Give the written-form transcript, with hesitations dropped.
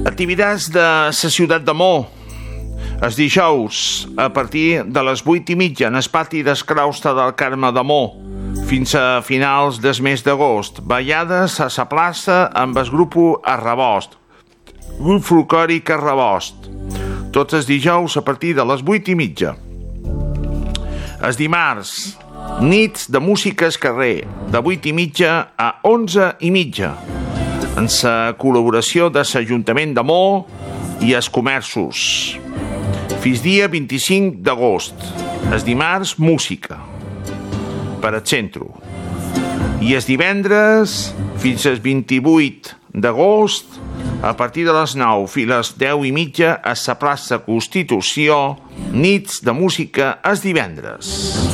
Activitats de la ciutat de Mó. Els dijous, a partir de les 8:30, en el pati d'Escrausta del Carme de Mó, fins a finals del mes d'agost. Ballades a la plaça amb el grup Arrebost, grup folclòric Arrebost. Tots els dijous a partir de les 8:30. Els dimarts, nits de música al carrer, de 8:30 a 11:30, en la col·laboració de l'Ajuntament de Mó i els comerços. Fins dia 25 d'agost, els dimarts, música per al centre. I els divendres, fins al 28 d'agost, a partir de les 9 fins a les 10:30, a la plaça Constitució, nits de música els divendres.